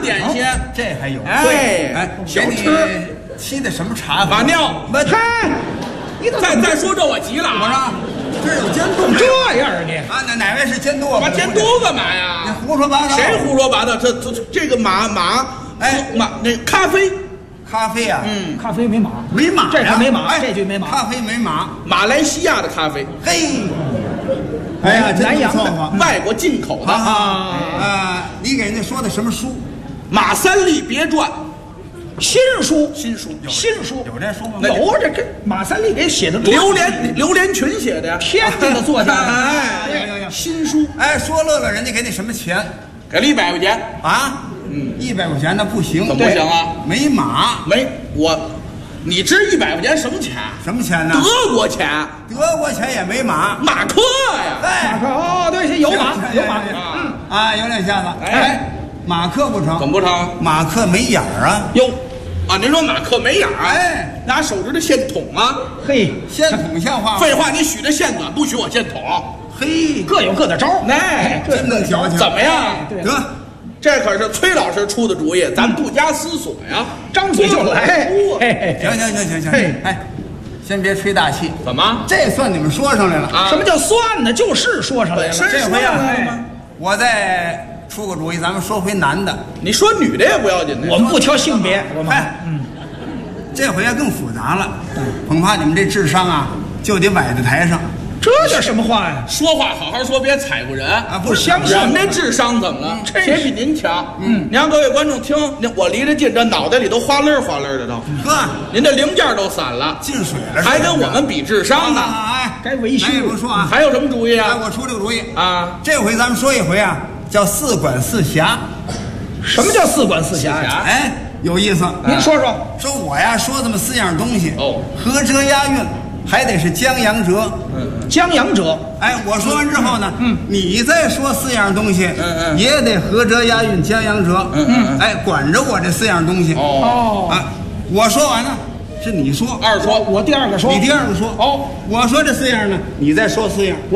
点心， 这还有小吃， 沏的什么茶？ 马尿。 嗨，你再说这我急了啊！ 这有监督这样你啊？哪位是监督啊？ 把监督干嘛呀？ 你胡说八道！ 谁胡说八道？这个马那咖啡啊， 咖啡没马， 没马， 这可没马，这句没马， 咖啡没马， 马来西亚的咖啡， 嘿，哎呀， 南洋的， 外国进口的你给人家说的什么书？ 马三立别传， 新书有这书吗？ 有这跟马三立给写的， 刘连群写的呀， 天津的作家， 有新书， 说乐了，人家给你什么钱？ 给了100块钱啊，100块钱那不行， 怎么不行啊？ 没马， 你值100块钱什么钱？ 什么钱呢？ 德国钱， 德国钱也没马， 马克呀， 马克哦，对，有马， 有两下子，马克不成， 怎么不成？ 马克没眼儿啊， 哟，您说马克没眼儿，拿手指头线捅啊， 嘿，线捅像话吗？ 废话，你许这线短，不许我线捅， 嘿， 各有各的招儿， 真能瞧瞧， 怎么样？ 得。 这可是崔老师出的主意，咱不加思索呀， 张嘴就来。 行，先别吹大气。 怎么？ 这算你们说上来了啊？什么叫算呢？就是说上来了。 这回我再出个主意，咱们说回男的。 你说女的也不要紧的， 我们不挑性别。 这回更复杂了，恐怕你们这智商啊，就得崴在台上。 这叫什么话呀？ 说话好好说，别踩过人啊！ 不相信， 我们这智商怎么了？谁比您强？您让各位观众听，我离着近，这脑袋里都哗楞哗楞的都。 呵， 您这零件都散了， 进水了， 还跟我们比智商呢？ 该维修。 不说啊， 还有什么主意啊？ 我出这个主意啊！ 这回咱们说一回啊，叫4管4辖。 什么叫4管4辖呀？ 有意思。 您说说。 说我呀，说这么4样东西合辙押韵。还得是江洋折， 江洋折。 我说完之后呢，你再说4样东西，也得合辙押韵，江洋折，管着我这4样东西。我说完了，是你说， 二说， 我第二个说， 你第二个说。我说这4样呢，你再说4样。